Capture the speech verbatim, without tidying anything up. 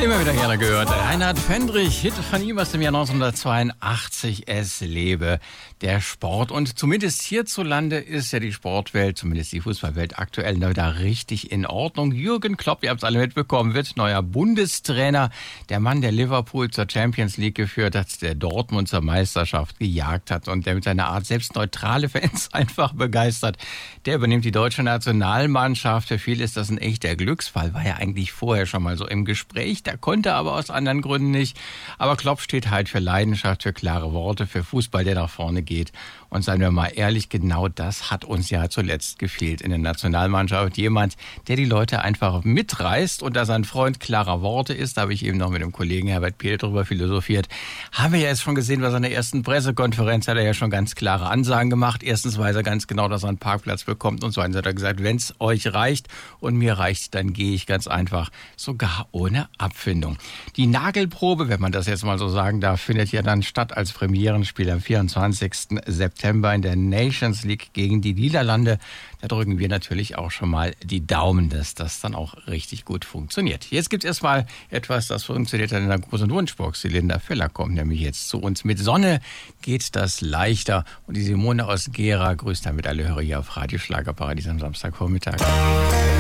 Immer wieder gerne gehört. Reinhard Fendrich, Hit von ihm aus dem Jahr neunzehnhundertzweiundachtzig. Es lebe der Sport. Und zumindest hierzulande ist ja die Sportwelt, zumindest die Fußballwelt aktuell wieder richtig in Ordnung. Jürgen Klopp, ihr habt es alle mitbekommen, wird neuer Bundestrainer. Der Mann, der Liverpool zur Champions League geführt hat, der Dortmund zur Meisterschaft gejagt hat und der mit seiner Art selbst neutrale Fans einfach begeistert. Der übernimmt die deutsche Nationalmannschaft. Für viele ist das ein echter Glücksfall. War ja eigentlich vorher schon mal so im Gespräch. Der konnte aber aus anderen Gründen nicht. Aber Klopp steht halt für Leidenschaft, für klare Worte, für Fußball, der nach vorne geht. Und seien wir mal ehrlich, genau das hat uns ja zuletzt gefehlt in der Nationalmannschaft. Jemand, der die Leute einfach mitreißt und da sein Freund klarer Worte ist. Da habe ich eben noch mit dem Kollegen Herbert Pehl drüber philosophiert. Haben wir ja jetzt schon gesehen, bei seiner ersten Pressekonferenz hat er ja schon ganz klare Ansagen gemacht. Erstens weiß er ganz genau, dass er einen Parkplatz bekommt. Und zweitens hat er gesagt, wenn es euch reicht und mir reicht, dann gehe ich ganz einfach, sogar ohne Abfindung. Die Nagelprobe, wenn man das jetzt mal so sagen darf, findet ja dann statt als Premierenspiel am vierundzwanzigsten September in der Nations League gegen die Niederlande. Da drücken wir natürlich auch schon mal die Daumen, dass das dann auch richtig gut funktioniert. Jetzt gibt es erstmal etwas, das funktioniert dann in der großen Wunschbox. Die Linda Feller kommt nämlich jetzt zu uns. Mit Sonne geht das leichter. Und die Simone aus Gera grüßt damit alle Hörer hier auf Radio Schlagerparadies am Samstagvormittag.